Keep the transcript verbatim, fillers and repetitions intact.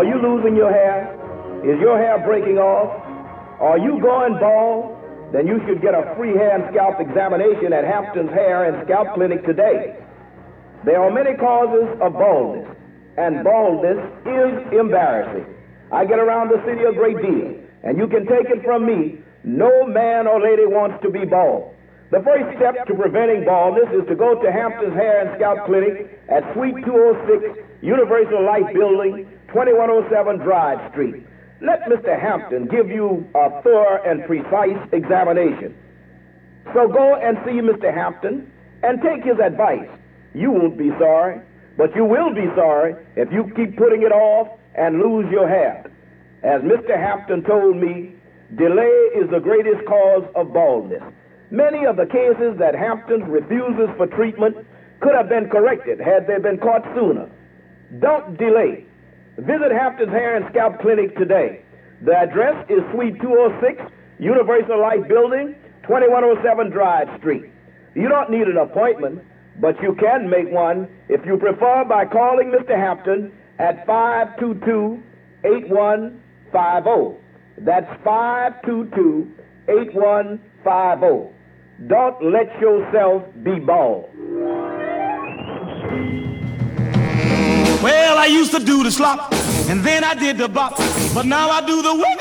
Are you losing your hair? Is your hair breaking off? Are you going bald? Then you should get a free hair and scalp examination at Hampton's Hair and Scalp Clinic today. There are many causes of baldness, and baldness is embarrassing. I get around the city a great deal, and you can take it from me, no man or lady wants to be bald. The first step to preventing baldness is to go to Hampton's Hair and Scalp Clinic at Suite two oh six, Universal Life Building, twenty-one oh seven Drive Street. Let Mister Hampton give you a thorough and precise examination. So go and see Mister Hampton and take his advice. You won't be sorry, but you will be sorry if you keep putting it off and lose your hair. As Mister Hampton told me, delay is the greatest cause of baldness. Many of the cases that Hampton refuses for treatment could have been corrected had they been caught sooner. Don't delay. Visit Hampton's Hair and Scalp Clinic today. The address is Suite two oh six, Universal Life Building, twenty-one oh seven Drive Street. You don't need an appointment, but you can make one if you prefer by calling Mister Hampton at five two two, eight one five zero. That's five two two, eight one five zero. Don't let yourself be bald. Well, I used to do the slop, and then I did the bop, but now I do the wiggle.